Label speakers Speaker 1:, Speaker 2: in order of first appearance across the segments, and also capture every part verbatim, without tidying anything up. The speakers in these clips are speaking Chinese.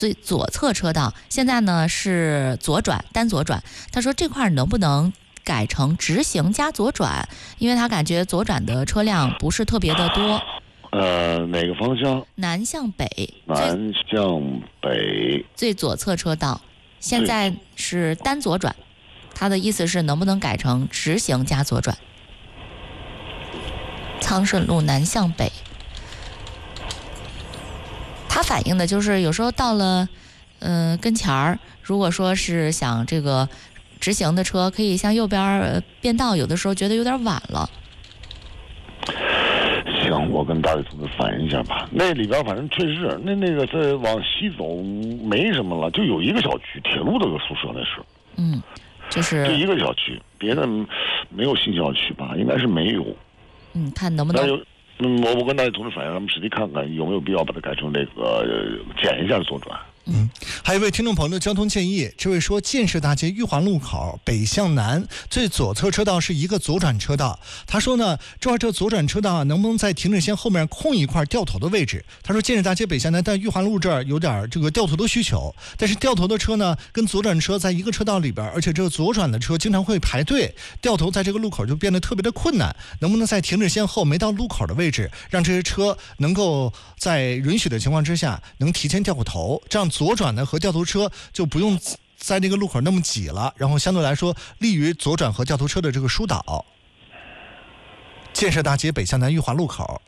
Speaker 1: 最左侧车道，现在呢是左转单左转。他说这块能不能改成直行加左转？因为他感觉左转的车辆不是特别的多。
Speaker 2: 呃，哪个方向？
Speaker 1: 南向北。
Speaker 2: 南向北。
Speaker 1: 最左侧车道，现在是单左转。他的意思是能不能改成直行加左转？苍顺路南向北。他反映的就是有时候到了，呃，跟前儿，如果说是想这个直行的车，可以向右边呃变道，有的时候觉得有点晚了。
Speaker 2: 行，我跟大伟同志反映一下吧。那里边反正确实是，那那个再往西走没什么了，就有一个小区，铁路的个宿舍那是。
Speaker 1: 嗯，就是
Speaker 2: 就一个小区，别的没有新小区吧？应该是没有。
Speaker 1: 嗯，看能不能。
Speaker 2: 嗯，我我跟大家同志反映，咱们实地看看有没有必要把它改成这个呃减一下左转。
Speaker 3: 嗯，还有一位听众朋友的交通建议，这位说建设大街玉环路口北向南最左侧车道是一个左转车道，他说呢，这块这左转车道能不能在停止线后面空一块掉头的位置？他说建设大街北向南在玉环路这儿有点这个掉头的需求，但是掉头的车呢跟左转车在一个车道里边，而且这个左转的车经常会排队，掉头在这个路口就变得特别的困难。能不能在停止线后没到路口的位置，让这些车能够在允许的情况之下能提前掉过头，这样左转呢和掉头车就不用在那个路口那么挤了，然后相对来说利于左转和掉头车的这个疏导。建设大街北向南玉环路口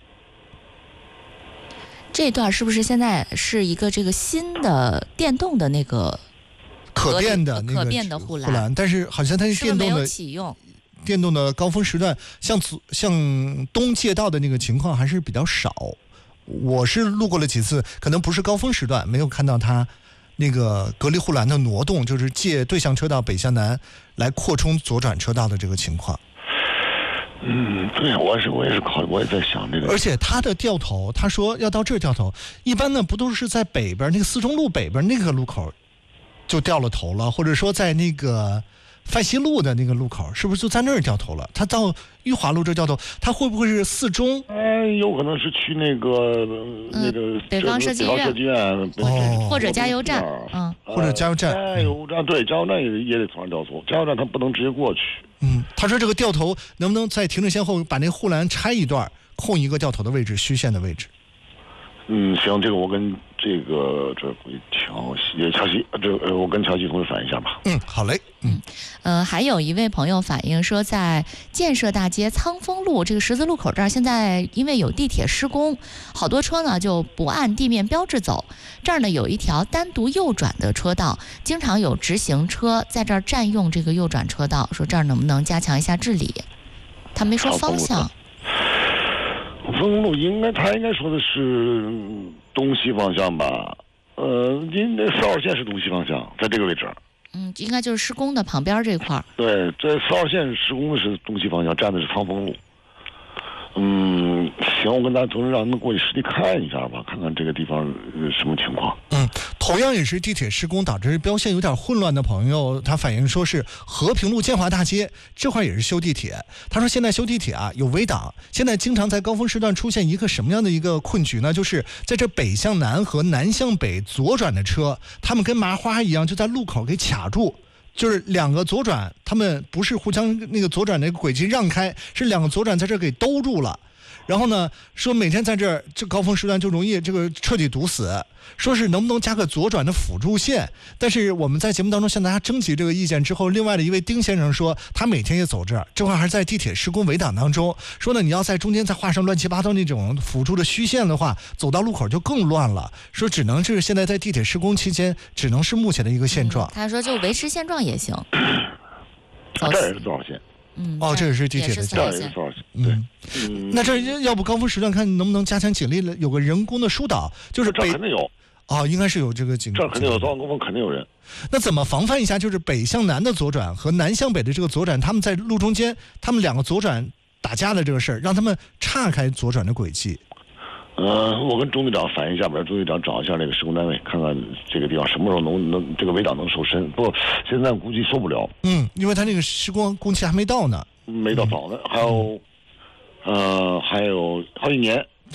Speaker 1: 这段是不是现在是一个这个新的电动的那个
Speaker 3: 可变的那个
Speaker 1: 可变的护
Speaker 3: 栏？护栏，但是好像它是电动的，
Speaker 1: 是不是没有启用？
Speaker 3: 电动的高峰时段，像像东界道的那个情况还是比较少。我是路过了几次，可能不是高峰时段，没有看到它那个隔离护栏的挪动，就是借对向车道北向南来扩充左转车道的这个情况。
Speaker 2: 嗯，对，我是我也是考虑，我也在想这个。
Speaker 3: 而且它的掉头，他说要到这儿掉头，一般呢不都是在北边那个四中路北边那个路口就掉了头了，或者说在那个范西路的那个路口，是不是就在那儿掉头了？他到玉华路这掉头，他会不会是四中？
Speaker 2: 哎，有可能是去那个、嗯、那个
Speaker 1: 北方设计院，
Speaker 2: 设计院
Speaker 1: 哦，或者加油站，嗯，
Speaker 3: 或者加油站，
Speaker 2: 加油站对，加油站也也得从那掉头，加油站他不能直接过去。
Speaker 3: 嗯，他说这个掉头能不能在停止线后把那护栏拆一段，空一个掉头的位置，虚线的位置？
Speaker 2: 嗯，行，这个我跟这个这回乔西乔西这呃，我跟乔西同志反映一下吧。
Speaker 3: 嗯，好嘞。嗯，
Speaker 1: 呃，还有一位朋友反映说，在建设大街苍丰路这个十字路口这儿，现在因为有地铁施工，好多车呢就不按地面标志走。这儿呢有一条单独右转的车道，经常有直行车在这儿占用这个右转车道，说这儿能不能加强一下治理？他没说方向。
Speaker 2: 丰路应该，他应该说的是东西方向吧？呃，因为四号线是东西方向，在这个位置。
Speaker 1: 嗯，应该就是施工的旁边这块儿。
Speaker 2: 对，在四号线施工的是东西方向，站的是苍丰路。嗯，行，我跟大家同志让他们过去实地看一下吧，看看这个地方、呃、什么情况。
Speaker 3: 嗯，同样也是地铁施工导致标线有点混乱的朋友，他反映说是和平路建华大街这块也是修地铁。他说现在修地铁啊有围挡，现在经常在高峰时段出现一个什么样的一个困局呢？就是在这北向南和南向北左转的车，他们跟麻花一样就在路口给卡住。就是两个左转，他们不是互相那个左转那个轨迹让开，是两个左转在这给兜住了。然后呢，说每天在这儿这高峰时段就容易这个彻底堵死，说是能不能加个左转的辅助线。但是我们在节目当中向大家征集这个意见之后，另外的一位丁先生说，他每天也走这儿，这块还是在地铁施工围挡当中，说呢你要在中间再画上乱七八糟那种辅助的虚线的话，走到路口就更乱了。说只能是现在在地铁施工期间，只能是目前的一个现状。
Speaker 1: 嗯、他说就维持现状也行。
Speaker 2: 这也是多少线？
Speaker 1: 嗯，
Speaker 3: 哦，这也是地铁的
Speaker 2: 这也是多少线？对，
Speaker 3: 嗯，那这要不高峰时段看能不能加强警力了，有个人工的疏导，就是北
Speaker 2: 这肯定有。
Speaker 3: 哦，应该是有这个警，
Speaker 2: 这肯定有，早晚高峰肯定有人。
Speaker 3: 那怎么防范一下？就是北向南的左转和南向北的这个左转，他们在路中间，他们两个左转打架的这个事儿，让他们岔开左转的轨迹。
Speaker 2: 呃，我跟钟队长反映一下，边钟队长找一下那个施工单位，看看这个地方什么时候能能这个围挡能收深。不过现在估计收不了。
Speaker 3: 嗯，因为他那个施工工期还没到呢，
Speaker 2: 没到早呢，还有，呃，还有好几年。
Speaker 3: 对。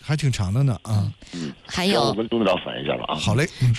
Speaker 3: 还挺长的呢啊。
Speaker 2: 嗯，
Speaker 1: 还有
Speaker 2: 希望我跟董事长反映一下吧啊。
Speaker 3: 好嘞，嗯。